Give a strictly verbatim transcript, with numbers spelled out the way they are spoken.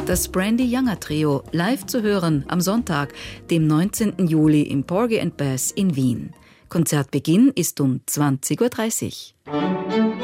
Das Brandy Younger Trio, live zu hören am Sonntag, dem neunzehnten Juli im Porgy and Bess in Wien. Konzertbeginn ist um zwanzig Uhr dreißig.